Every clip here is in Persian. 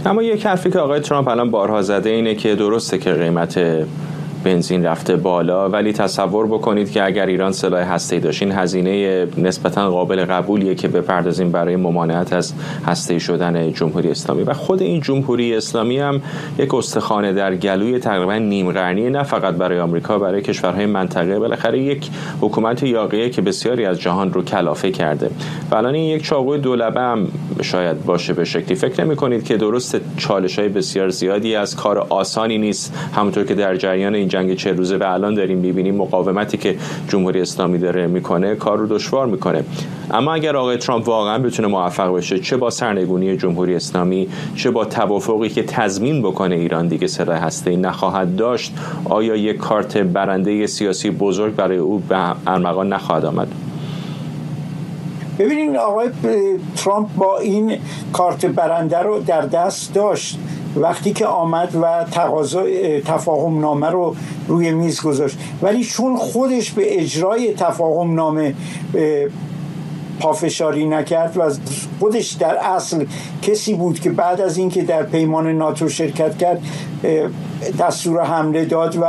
اما یک حرفی که آقای ترامپ الان بارها زده اینه که درسته که قیمت بنزین رفته بالا، ولی تصور بکنید که اگر ایران سلاح هسته‌ای داشت، این هزینه نسبتاً قابل قبولیه که بپردازیم برای ممانعت از هسته‌ای شدن جمهوری اسلامی. و خود این جمهوری اسلامی هم یک استخوان در گلوی تقریباً نیم قرنی، نه فقط برای آمریکا، برای کشورهای منطقه. بالاخره یک حکومت یاغیه که بسیاری از جهان رو کلافه کرده و الان این یک چاقوی دولبه هم شاید باشه به شکلی. فکر نمی‌کنید که درست چالش‌های بسیار زیادی از کار آسانی نیست، همونطور که در جریان این جنگ 40 روزه و الان داریم می‌بینیم مقاومتی که جمهوری اسلامی داره میکنه کار رو دشوار میکنه. اما اگر آقای ترامپ واقعا بتونه موفق بشه، چه با سرنگونی جمهوری اسلامی، چه با توافقی که تضمین بکنه ایران دیگه سلاح هسته‌ای نخواهد داشت، آیا یک کارت برنده سیاسی بزرگ برای او به ارمغان نخواهد آمد؟ ببینید آقای ترامپ با این کارت برنده رو در دست داشت وقتی که آمد و تفاهم نامه رو روی میز گذاشت، ولی چون خودش به اجرای تفاهم نامه پافشاری نکرد و خودش در اصل کسی بود که بعد از اینکه در پیمان ناتو شرکت کرد دستور حمله داد و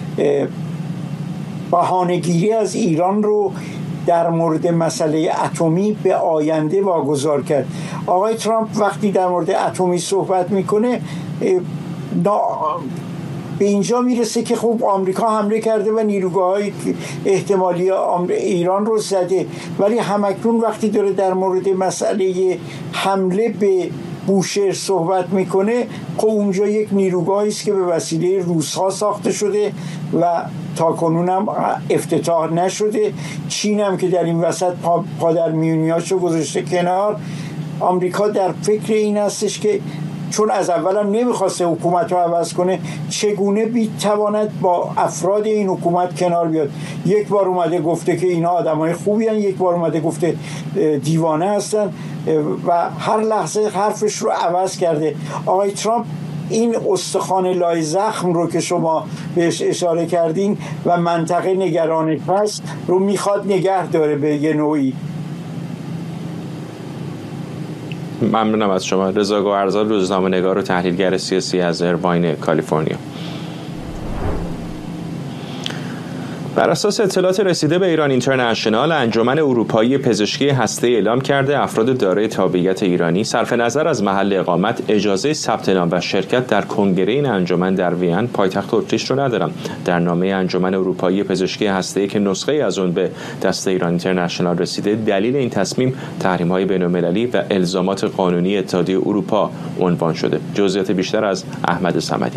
بهانه‌گیری از ایران رو در مورد مسئله اتمی به آینده واگذار کرد. آقای ترامپ وقتی در مورد اتمی صحبت میکنه به اینجا میرسه که خب آمریکا حمله کرده و نیروگاه‌های احتمالی ایران رو زده، ولی همکنون وقتی داره در مورد مسئله حمله به بوشهر صحبت میکنه، خب اونجا یک نیروگاهی است که به وسیله روس‌ها ساخته شده و تاکنون هم افتتاح نشده. چین هم که در این وسط پا در میونیاشو گذاشته کنار. آمریکا در فکر این هستش که چون از اول هم نمیخواسته حکومت رو عوض کنه، چگونه بیتواند با افراد این حکومت کنار بیاد. یک بار اومده گفته که اینا آدمای خوبی هن، یک بار اومده گفته دیوانه هستن و هر لحظه حرفش رو عوض کرده. آقای ترامپ این استخوان لای زخم رو که شما بهش اشاره کردین و منطقه نگران هست رو میخواد نگه داره به یه نوعی. ممنونم از شما. رضا گوهرزاد، روزنامه‌نگار و تحلیلگر سیاسی از ایرواین، کالیفرنیا. بر اساس اطلاعات رسیده به ایران اینترنشنال، انجمن اروپایی پزشکی هسته‌ای اعلام کرده افراد دارای تابعیت ایرانی صرف نظر از محل اقامت اجازه ثبت نام و شرکت در کنگره این انجمن در وین پایتخت اتریش رو ندارند. در نامه انجمن اروپایی پزشکی هسته‌ای که نسخه از اون به دست ایران اینترنشنال رسیده، دلیل این تصمیم تحریم‌های بین‌المللی و الزامات قانونی اتحادیه اروپا عنوان شده. جزئیات بیشتر از احمد صمدی.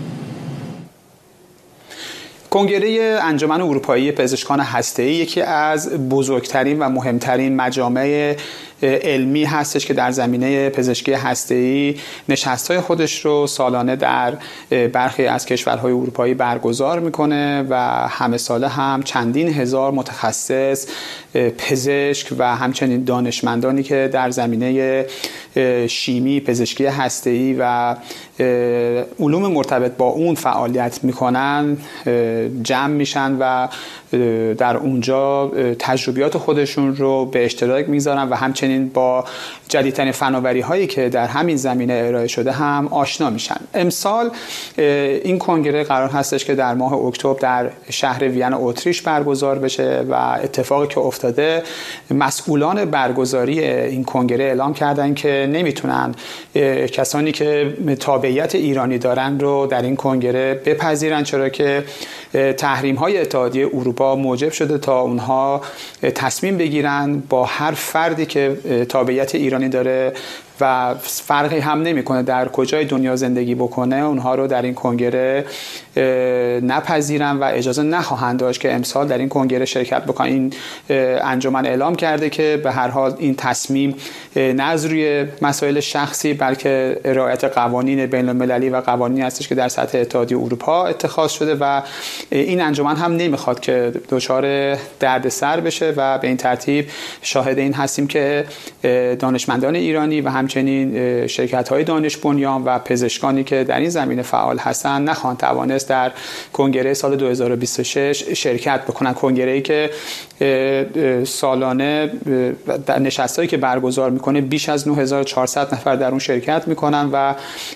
کنگره انجمن اروپایی پزشکان هسته‌ای یکی از بزرگترین و مهمترین مجامع علمی هستش که در زمینه پزشکی هسته‌ای نشست‌های خودش رو سالانه در برخی از کشورهای اروپایی برگزار میکنه و همه ساله هم چندین هزار متخصص، پزشک و همچنین دانشمندانی که در زمینه شیمی، پزشکی هسته‌ای و علوم مرتبط با اون فعالیت میکنن جمع میشن و در اونجا تجربیات خودشون رو به اشتراک میذارن و همچنین با جدیدترین فناوری هایی که در همین زمینه ارائه شده هم آشنا میشن. امسال این کنگره قرار هستش که در ماه اکتبر در شهر وین اتریش برگزار بشه و اتفاقی که افتاده، مسئولان برگزاری این کنگره اعلام کردن که نمیتونن کسانی که تابعیت ایرانی دارن رو در این کنگره بپذیرن، چرا که تحریم های اتحادیه اروپا موجب شده تا اونها تصمیم بگیرن با هر فردی که تابعیت ایرانی داره و فرقی هم نمیکنه در کجای دنیا زندگی بکنه، اونها رو در این کنگره نپذیرن و اجازه نخواهند داشت که امسال در این کنگره شرکت بکنن. این انجمن اعلام کرده که به هر حال این تصمیم نه از روی مسائل شخصی بلکه رعایت قوانین بین المللی و قوانینی هستش که در سطح اتحادیه اروپا اتخاذ شده و این انجمن هم نمیخواد که دچار دردسر بشه و به این ترتیب شاهد این هستیم که دانشمندان ایرانی و همچنین شرکت‌های دانش بنیان و پزشکانی که در این زمینه فعال هستن نخواهند توانست در کنگره سال 2026 شرکت بکنن. کنگره‌ای که سالانه در نشستایی که برگزار میکنه بیش از 9400 نفر در اون شرکت میکنن و